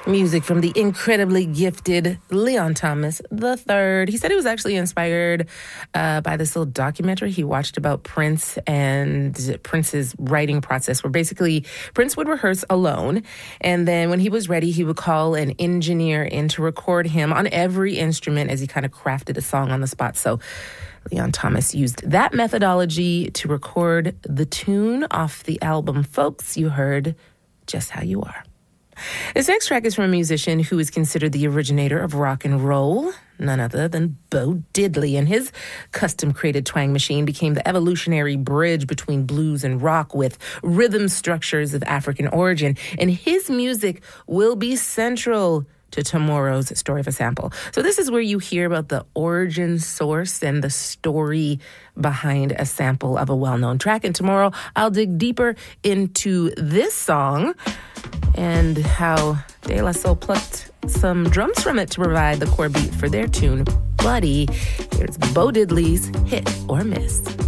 Music from the incredibly gifted Leon Thomas III. He said he was actually inspired by this little documentary he watched about Prince and Prince's writing process, where basically Prince would rehearse alone, and then when he was ready, he would call an engineer in to record him on every instrument as he kind of crafted a song on the spot. So Leon Thomas used that methodology to record the tune off the album Folks. You heard Just How You Are. This next track is from a musician who is considered the originator of rock and roll, none other than Bo Diddley, and his custom-created twang machine became the evolutionary bridge between blues and rock with rhythm structures of African origin, and his music will be central to tomorrow's Story of a Sample. So this is where you hear about the origin source and the story behind a sample of a well-known track. And tomorrow, I'll dig deeper into this song and how De La Soul plucked some drums from it to provide the core beat for their tune, Buddy. Here's Bo Diddley's Hit or Miss.